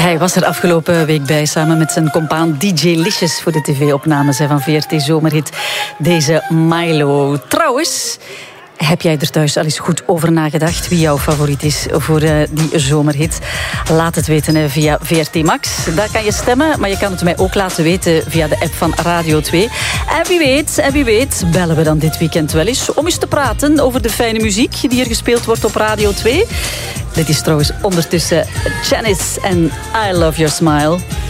Hij was er afgelopen week bij, samen met zijn compaan DJ Licious voor de tv-opnames van VRT Zomerhit. Deze Milo. Trouwens, heb jij er thuis al eens goed over nagedacht wie jouw favoriet is voor die zomerhit? Laat het weten via VRT Max. Daar kan je stemmen, maar je kan het mij ook laten weten via de app van Radio 2. En wie weet bellen we dan dit weekend wel eens om eens te praten over de fijne muziek die er gespeeld wordt op Radio 2. Dit is trouwens ondertussen Janice en I Love Your Smile.